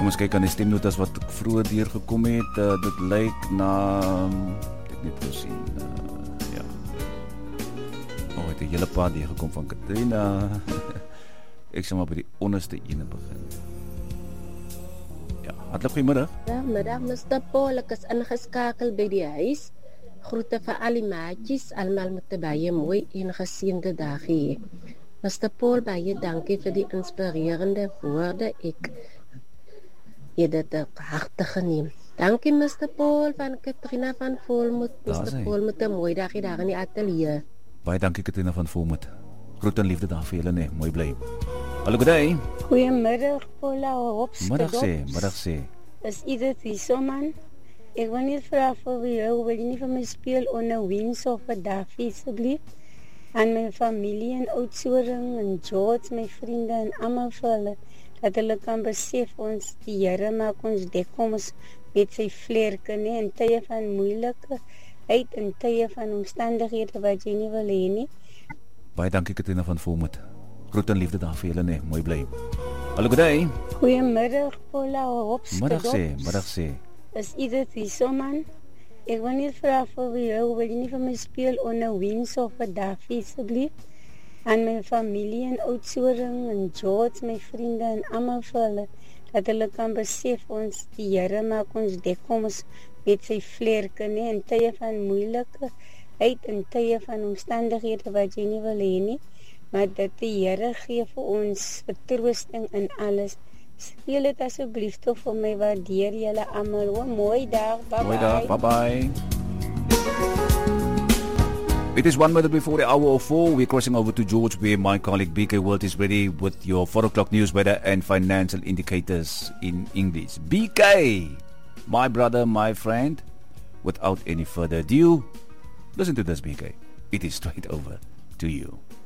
Kom ons kyk aan die stemnotas wat vroeër deurgekom het. Dit lyk na ek net wil sien. Ja. Het 'n hele paar deurgekom van Katrina. Ek sal maar by die onderste ene begin. Ja, hartlik goeiemiddag. Ja, middag Mr. Paul, ek is ingeskakel by die huis. Groete vir al die maatjies, almal met 'n baie mooi en geseënde dag hê. Mr. Paul, baie dankie vir die inspirerende woorde. Ek het dit hartig geneem. Dankie Mr. Paul van Katrina van Volmoed. Mr. Paul met 'n mooi dag hier daar in die ateljee. Baie dankie Katrina van Volmoed. Groet en liefde daar vir julle nee, mooi bly. Hallo goeie. Goeiemiddag Paula Hopstad. Middag sê. Is Edith hierso man? Ek wil net vra vir jou, wil jy nie vir my speel onder Wings of a Daffy asseblief? Aan my familie in Oudtshoorn en George, my vriende en almal vir hulle, dat hulle kan besef ons die Here maak ons dek ons met sy vlerke nie in tye van moeilike in tye van omstandighede wat jy nie wil hê nie. Baie dankie Katrina van Volmoed. Groet en liefde daar vir julle nee, mooi bly. Hallo goeie. Goeiemiddag Paula Hopstad. Middag sê. Is Edith hierso man? Ek wil net vra vir jou, wil jy nie vir my speel onder Wings of a Daffy asseblief? Aan my familie in Oudtshoorn en George, my vriende en almal vir hulle, dat hulle kan besef ons die Here maak ons dek ons met sy vlerke nie in tye van moeilike in tye van omstandighede wat jy nie wil hê nie, maar dat die Here gee vir ons vertroosting in alles. Speel dit asseblief toch vir my, waardeer julle almal. Mooi dag, bye-bye. It is 1 minute before the hour of 4. We're crossing over to George where my colleague BK World is ready with your 4 o'clock news, weather and financial indicators in English. BK, my brother, my friend, without any further ado, listen to this BK. It is straight over to you.